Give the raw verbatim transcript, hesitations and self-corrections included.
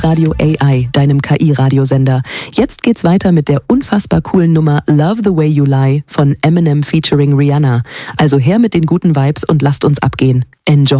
Radio A I, deinem K I-Radiosender. Jetzt geht's weiter mit der unfassbar coolen Nummer Love the Way You Lie von Eminem featuring Rihanna. Also her mit den guten Vibes und lasst uns abgehen. Enjoy.